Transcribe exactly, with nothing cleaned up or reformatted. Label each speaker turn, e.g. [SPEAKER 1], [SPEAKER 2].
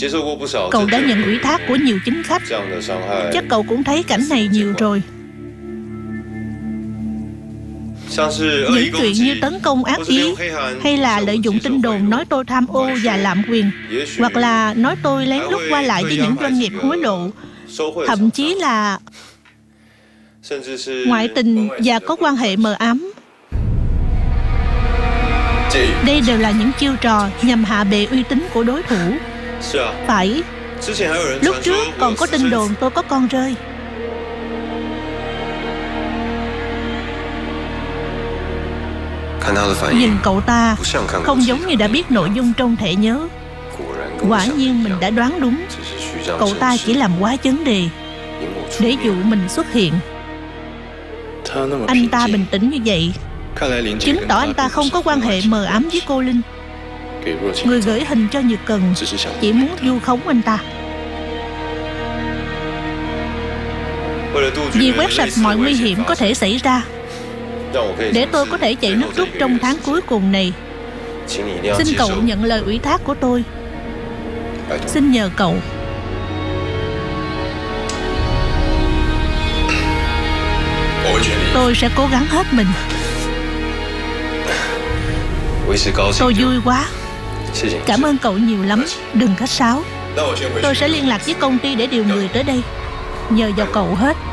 [SPEAKER 1] Cậu đã nhận ủy thác của nhiều chính khách. Chắc cậu cũng thấy cảnh này nhiều rồi. Những chuyện như tấn công ác ý, hay là lợi dụng tin đồn nói tôi tham ô và lạm quyền, hoặc là nói tôi lén lút qua lại với những doanh nghiệp hối lộ, thậm chí là ngoại tình và có quan hệ mờ ám. Đây đều là những chiêu trò nhằm hạ bệ uy tín của đối thủ. Phải, lúc trước còn có tin đồn tôi có con rơi. Nhìn cậu ta không giống như đã biết nội dung trong thẻ nhớ. Quả nhiên mình đã đoán đúng. Cậu ta chỉ làm quá vấn đề để dụ mình xuất hiện. Anh ta bình tĩnh như vậy, chứng tỏ anh ta không có quan hệ mờ ám với cô Linh. Người gửi hình cho Nhược Cần chỉ muốn vu khống anh ta. Vì quét sạch mọi nguy hiểm có thể xảy ra, để tôi có thể chạy nước rút trong tháng cuối cùng này, xin cậu nhận lời ủy thác của tôi. Xin nhờ cậu. Tôi sẽ cố gắng hết mình. Tôi vui quá. Cảm ơn cậu nhiều lắm. Đừng khách sáo. Tôi sẽ liên lạc với công ty để điều người tới đây. Nhờ vào cậu hết.